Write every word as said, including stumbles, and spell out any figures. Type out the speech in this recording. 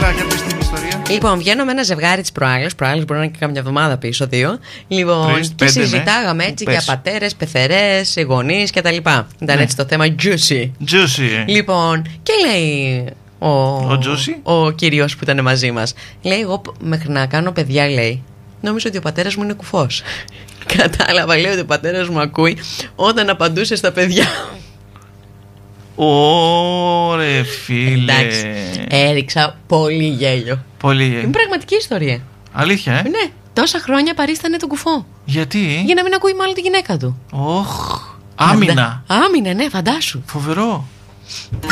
Για, για πες την ιστορία. Λοιπόν, βγαίνω με ένα ζευγάρι της προάλλες. Προάλλες μπορεί να είναι και κάμια εβδομάδα πίσω, δύο. Λοιπόν, Τρεις, και πέντε, συζητάγαμε ναι. έτσι Πες. για πατέρες, πεθερές, γονείς κτλ. Ήταν Ναι. έτσι το θέμα juicy. Juicy. Λοιπόν, και λέει ο, Ο Juicy? ο κύριος που ήταν μαζί μας, λέει, εγώ μέχρι να κάνω παιδιά, λέει, νόμιζα ότι ο πατέρας μου είναι κουφός. Κατάλαβα, λέει, ότι ο πατέρας μου ακούει όταν απαντούσε στα παιδιά. Ωρε φίλε. Εντάξει, έριξα πολύ γέλιο. Πολύ. Είναι πραγματική ιστορία. Αλήθεια, ε. Ναι, τόσα χρόνια παρίστανε τον κουφό. Γιατί? Για να μην ακούει μάλλον τη γυναίκα του. Όχ. Άμυνα. Άμυνα, ναι, φαντάσου. Φοβερό.